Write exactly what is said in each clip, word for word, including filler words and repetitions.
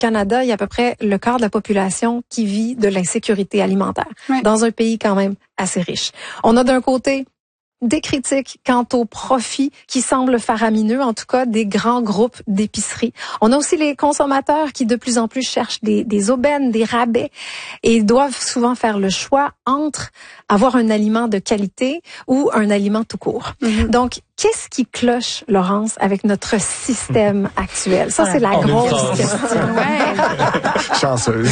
Canada, il y a à peu près le quart de la population qui vit de l'insécurité alimentaire, oui. Dans un pays quand même assez riche. On a d'un côté des critiques quant aux profits qui semblent faramineux, en tout cas des grands groupes d'épicerie. On a aussi les consommateurs qui de plus en plus cherchent des, des aubaines, des rabais et doivent souvent faire le choix entre avoir un aliment de qualité ou un aliment tout court. Mm-hmm. Donc, qu'est-ce qui cloche, Laurence, avec notre système actuel? Ça, ouais. C'est la On grosse question. Ouais. Chanceuse.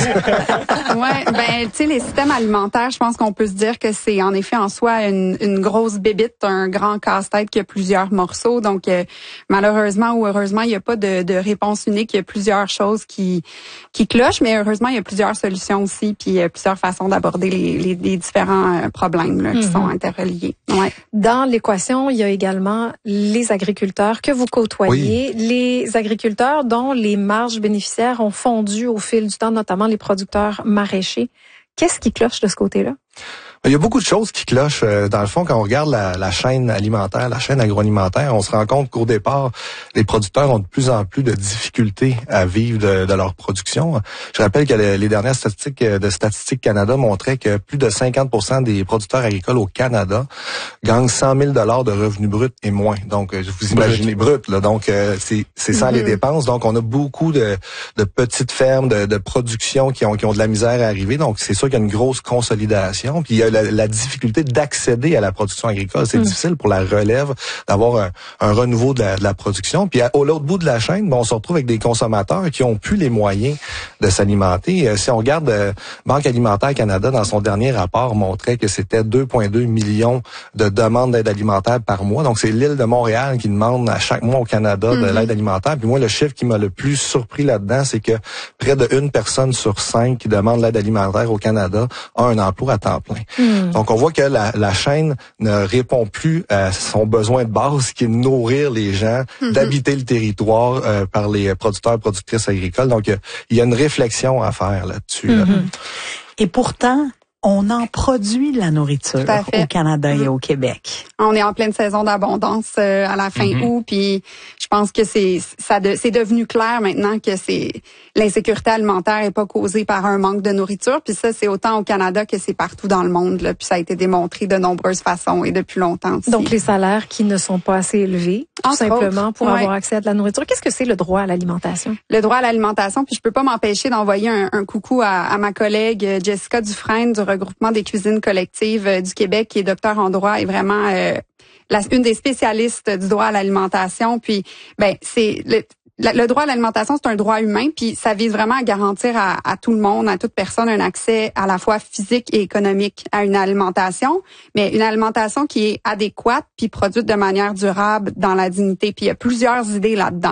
Ouais, ben, tu sais, les systèmes alimentaires, je pense qu'on peut se dire que c'est en effet en soi une, une grosse bébite, un grand casse-tête qui a plusieurs morceaux. Donc, euh, malheureusement ou heureusement, il n'y a pas de, de réponse unique. Il y a plusieurs choses qui qui clochent, mais heureusement, il y a plusieurs solutions aussi, puis il y a plusieurs façons d'aborder les, les, les différents problèmes là, qui mm-hmm. sont interreliés. Ouais. Dans l'équation, il y a également les agriculteurs que vous côtoyez, oui. Les agriculteurs dont les marges bénéficiaires ont fondu au fil du temps, notamment les producteurs maraîchers. Qu'est-ce qui cloche de ce côté-là? Il y a beaucoup de choses qui clochent. Dans le fond, quand on regarde la, la chaîne alimentaire, la chaîne agroalimentaire, on se rend compte qu'au départ, les producteurs ont de plus en plus de difficultés à vivre de, de leur production. Je rappelle que les, les dernières statistiques de Statistique Canada montraient que plus de cinquante pour cent des producteurs agricoles au Canada gagnent cent mille dollars de revenus bruts et moins. Donc, vous imaginez brut, là. Donc, c'est, c'est sans mm-hmm. les dépenses. Donc, on a beaucoup de, de petites fermes de, de production qui ont, qui ont de la misère à arriver. Donc, c'est sûr qu'il y a une grosse consolidation. Puis, il y a La, la difficulté d'accéder à la production agricole. C'est mmh. difficile pour la relève d'avoir un, un renouveau de la, de la production. Puis à, au l'autre bout de la chaîne, bon, on se retrouve avec des consommateurs qui ont plus les moyens de s'alimenter. Euh, si on regarde euh, Banque alimentaire Canada, dans son dernier rapport, montrait que c'était deux virgule deux millions de demandes d'aide alimentaire par mois. Donc c'est l'île de Montréal qui demande à chaque mois au Canada mmh. de l'aide alimentaire. Puis moi, le chiffre qui m'a le plus surpris là-dedans, c'est que près de une personne sur cinq qui demande l'aide alimentaire au Canada a un emploi à temps plein. Mmh. Donc, on voit que la, la chaîne ne répond plus à son besoin de base, qui est de nourrir les gens, mmh. d'habiter le territoire euh, par les producteurs et productrices agricoles. Donc, il y a une réflexion à faire là-dessus. Là. Mmh. Et pourtant, on en produit de la nourriture au Canada mmh. et au Québec. On est en pleine saison d'abondance euh, à la fin mmh. août, puis je pense que c'est ça de, c'est devenu clair maintenant que c'est l'insécurité alimentaire est pas causée par un manque de nourriture, puis ça c'est autant au Canada que c'est partout dans le monde là, puis ça a été démontré de nombreuses façons et depuis longtemps aussi. Donc les salaires qui ne sont pas assez élevés, tout Entre simplement autres, pour ouais. avoir accès à de la nourriture. Qu'est-ce que c'est le droit à l'alimentation? Le droit à l'alimentation, puis je peux pas m'empêcher d'envoyer un, un coucou à, à ma collègue Jessica Dufresne du regroupement des cuisines collectives euh, du Québec, qui est docteur en droit et vraiment euh, la, une des spécialistes du droit à l'alimentation. Puis, ben, c'est le, le droit à l'alimentation, c'est un droit humain, puis ça vise vraiment à garantir à, à tout le monde, à toute personne, un accès à la fois physique et économique à une alimentation, mais une alimentation qui est adéquate puis produite de manière durable dans la dignité. Puis il y a plusieurs idées là-dedans.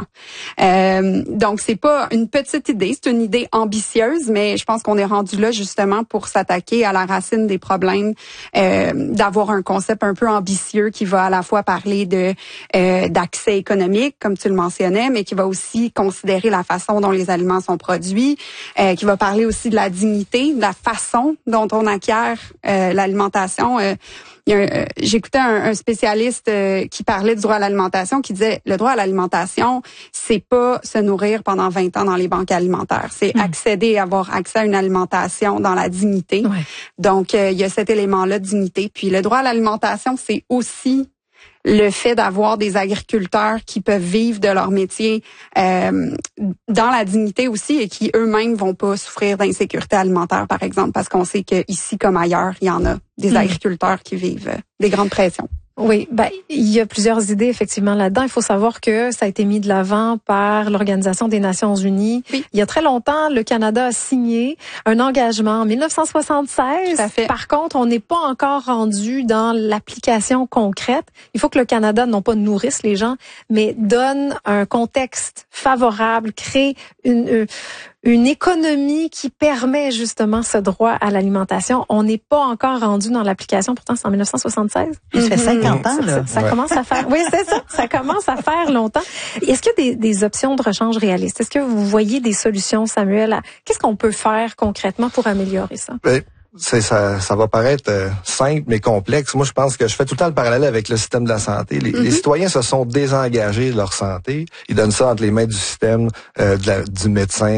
Euh, donc c'est pas une petite idée, c'est une idée ambitieuse, mais je pense qu'on est rendu là justement pour s'attaquer à la racine des problèmes, euh, d'avoir un concept un peu ambitieux qui va à la fois parler de euh, d'accès économique, comme tu le mentionnais, mais qui va aussi aussi considérer la façon dont les aliments sont produits, euh, qui va parler aussi de la dignité, de la façon dont on acquiert euh, l'alimentation. Euh, il y a un, euh, j'écoutais un, un spécialiste euh, qui parlait du droit à l'alimentation, qui disait le droit à l'alimentation, c'est pas se nourrir pendant vingt ans dans les banques alimentaires, c'est mmh. accéder, avoir accès à une alimentation dans la dignité. Ouais. Donc euh, il y a cet élément-là de dignité. Puis le droit à l'alimentation, c'est aussi le fait d'avoir des agriculteurs qui peuvent vivre de leur métier euh, dans la dignité aussi et qui eux-mêmes vont pas souffrir d'insécurité alimentaire, par exemple, parce qu'on sait qu'ici comme ailleurs, il y en a des mmh. agriculteurs qui vivent euh, des grandes pressions. Oui, ben il y a plusieurs idées effectivement là-dedans. Il faut savoir que ça a été mis de l'avant par l'Organisation des Nations Unies. Oui. Il y a très longtemps, le Canada a signé un engagement en dix-neuf cent soixante-seize. Tout à fait. Par contre, on n'est pas encore rendu dans l'application concrète. Il faut que le Canada non pas nourrisse les gens, mais donne un contexte favorable, crée une euh, une économie qui permet justement ce droit à l'alimentation. On n'est pas encore rendu dans l'application, pourtant c'est en dix-neuf cent soixante-seize. Ça fait cinquante ans, là. Ça, ça ouais. commence à faire, oui, c'est ça, ça commence à faire longtemps. Est-ce qu'il y a des, des options de rechange réalistes? Est-ce que vous voyez des solutions, Samuel? À... Qu'est-ce qu'on peut faire concrètement pour améliorer ça? Ben, c'est, ça, ça va paraître euh, simple mais complexe. Moi, je pense que je fais tout le temps le parallèle avec le système de la santé. Les, mm-hmm. les citoyens se sont désengagés de leur santé. Ils donnent ça entre les mains du système, euh, de la, du médecin,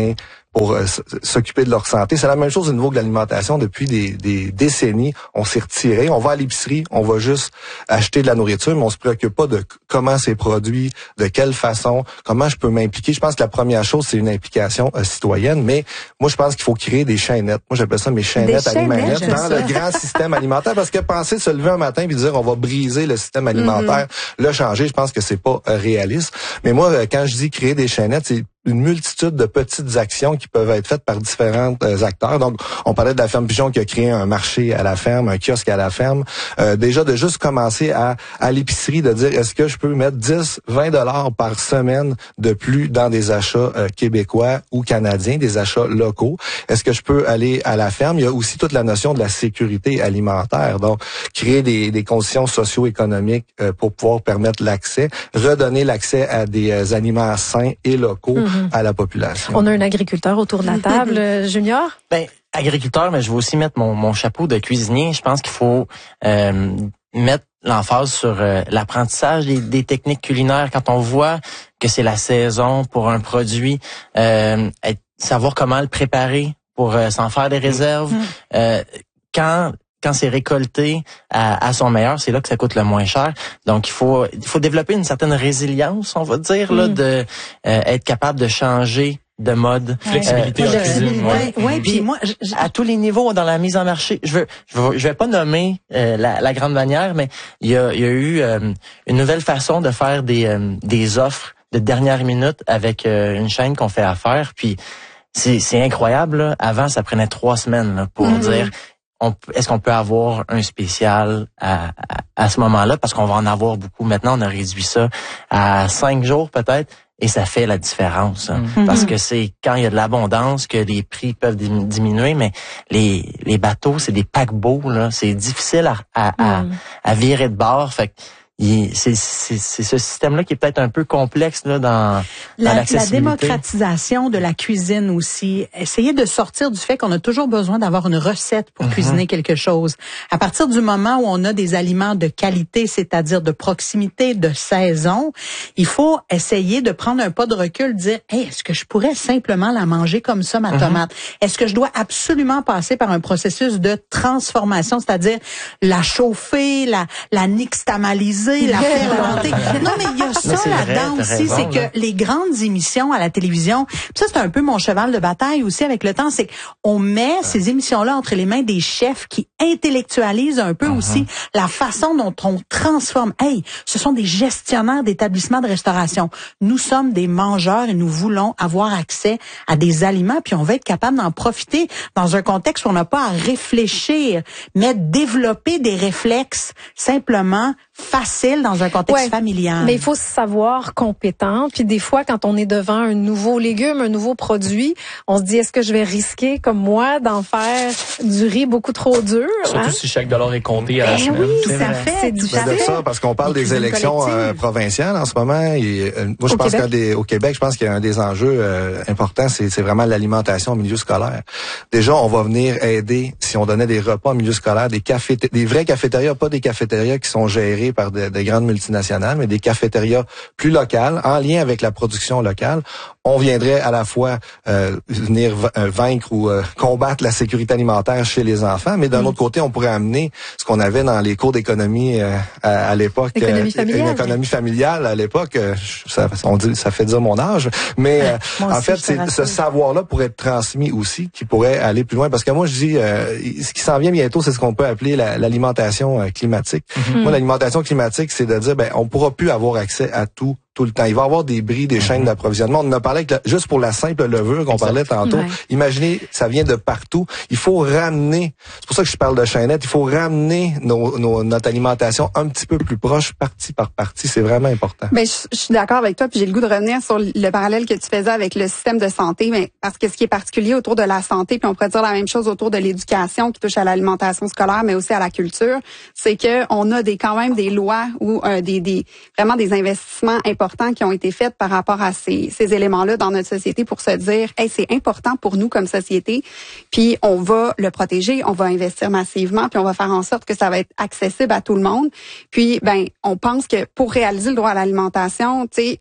pour euh, s'occuper de leur santé. C'est la même chose au niveau de l'alimentation. Depuis des, des décennies, on s'est retiré. On va à l'épicerie, on va juste acheter de la nourriture, mais on se préoccupe pas de comment c'est produit, de quelle façon, comment je peux m'impliquer. Je pense que la première chose, c'est une implication euh, citoyenne, mais moi, je pense qu'il faut créer des chaînettes. Moi, j'appelle ça mes chaînettes alimentaires dans ça. Le grand système alimentaire, parce que penser de se lever un matin et dire on va briser le système alimentaire, mm-hmm. le changer, je pense que c'est pas euh, réaliste. Mais moi, euh, quand je dis créer des chaînettes, c'est une multitude de petites actions qui peuvent être faites par différents euh, acteurs. Donc, on parlait de la ferme Pigeon qui a créé un marché à la ferme, un kiosque à la ferme. Euh, déjà, de juste commencer à à l'épicerie, de dire est-ce que je peux mettre dix, vingt dollars par semaine de plus dans des achats euh, québécois ou canadiens, des achats locaux. Est-ce que je peux aller à la ferme? Il y a aussi toute la notion de la sécurité alimentaire. Donc, créer des, des conditions socio-économiques euh, pour pouvoir permettre l'accès, redonner l'accès à des euh, aliments sains et locaux. Mm-hmm. à la population. On a un agriculteur autour de la table, Junior? Ben, agriculteur, mais je vais aussi mettre mon, mon chapeau de cuisinier. Je pense qu'il faut euh, mettre l'emphase sur euh, l'apprentissage des, des techniques culinaires. Quand on voit que c'est la saison pour un produit, euh, être, savoir comment le préparer pour euh, s'en faire des réserves. Mmh. Euh, quand Quand c'est récolté à, à son meilleur, c'est là que ça coûte le moins cher. Donc, il faut il faut développer une certaine résilience, on va dire, là, mm. de euh, être capable de changer de mode. Flexibilité euh, en cuisine. Ouais. Ouais, puis moi, je, je... à tous les niveaux dans la mise en marché. Je veux, je veux, je vais pas nommer euh, la, la grande bannière, mais il y a, il y a eu euh, une nouvelle façon de faire des euh, des offres de dernière minute avec euh, une chaîne qu'on fait affaire. Puis c'est c'est incroyable. Là. Avant, ça prenait trois semaines là, pour mm. dire. On, est-ce qu'on peut avoir un spécial à, à, à ce moment-là? Parce qu'on va en avoir beaucoup. Maintenant, on a réduit ça à cinq jours peut-être. Et ça fait la différence. Hein, mm-hmm. Parce que c'est quand il y a de l'abondance que les prix peuvent diminuer. Mais les, les bateaux, c'est des paquebots. Là, c'est difficile à, à, mm. à, à virer de bord. Fait que Il, c'est, c'est, c'est ce système-là qui est peut-être un peu complexe là, dans, la, dans l'accessibilité. La démocratisation de la cuisine aussi. Essayer de sortir du fait qu'on a toujours besoin d'avoir une recette pour mm-hmm. cuisiner quelque chose. À partir du moment où on a des aliments de qualité, c'est-à-dire de proximité, de saison, il faut essayer de prendre un pas de recul, dire hey, est-ce que je pourrais simplement la manger comme ça, ma mm-hmm. tomate? Est-ce que je dois absolument passer par un processus de transformation, c'est-à-dire la chauffer, la, la nixtamaliser, la fermenter. Non, mais il y a ça là-dedans aussi, raison, c'est là. Que les grandes émissions à la télévision, ça c'est un peu mon cheval de bataille aussi avec le temps, c'est qu'on met ouais. ces émissions-là entre les mains des chefs qui intellectualisent un peu uh-huh. aussi la façon dont on transforme. Hey, ce sont des gestionnaires d'établissements de restauration. Nous sommes des mangeurs et nous voulons avoir accès à des aliments, puis on va être capable d'en profiter dans un contexte où on n'a pas à réfléchir, mais développer des réflexes simplement facile dans un contexte ouais, familial. Mais il faut se savoir compétent. Puis des fois, quand on est devant un nouveau légume, un nouveau produit, on se dit, est-ce que je vais risquer, comme moi, d'en faire du riz beaucoup trop dur? Surtout hein? si chaque dollar est compté à la ben semaine. Oui, c'est tout à fait. C'est tout à fait. De ça, parce qu'on parle des élections euh, provinciales en ce moment. Et, euh, moi, je au pense qu'un des, au Québec, je pense qu'il y a un des enjeux euh, importants, c'est, c'est vraiment l'alimentation au milieu scolaire. Déjà, on va venir aider, si on donnait des repas au milieu scolaire, des café, des vrais cafétérias, pas des cafétérias qui sont gérées par des, des grandes multinationales, mais des cafétérias plus locales, en lien avec la production locale. On viendrait à la fois euh, venir vaincre ou euh, combattre la sécurité alimentaire chez les enfants, mais d'un mmh. autre côté, on pourrait amener ce qu'on avait dans les cours d'économie euh, à, à l'époque, l'économie euh, une économie familiale à l'époque. Euh, ça, on dit, ça fait dire mon âge, mais euh, moi en aussi, fait, c'est, ce savoir-là pourrait être transmis aussi, qui pourrait aller plus loin. Parce que moi, je dis, euh, ce qui s'en vient bientôt, c'est ce qu'on peut appeler la, l'alimentation euh, climatique. Mmh. Moi, l'alimentation climatique, c'est de dire, ben, on pourra plus avoir accès à tout. Tout le temps. Il va y avoir des bris, des mm-hmm. chaînes d'approvisionnement. On en a parlé avec la, juste pour la simple levure qu'on parlait tantôt. Ouais. Imaginez, ça vient de partout. Il faut ramener, c'est pour ça que je parle de chaînette, il faut ramener nos, nos, notre alimentation un petit peu plus proche, partie par partie. C'est vraiment important. Ben, je, je suis d'accord avec toi, puis j'ai le goût de revenir sur le parallèle que tu faisais avec le système de santé, mais parce que ce qui est particulier autour de la santé, puis on pourrait dire la même chose autour de l'éducation qui touche à l'alimentation scolaire, mais aussi à la culture, c'est que on a des quand même des lois ou euh, des, des vraiment des investissements importants qui ont été faites par rapport à ces, ces éléments-là dans notre société pour se dire, hey, c'est important pour nous comme société, puis on va le protéger, on va investir massivement, puis on va faire en sorte que ça va être accessible à tout le monde. Puis, ben, on pense que pour réaliser le droit à l'alimentation, tu sais,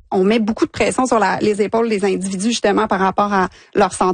on met beaucoup de pression sur la, les épaules des individus justement par rapport à leur santé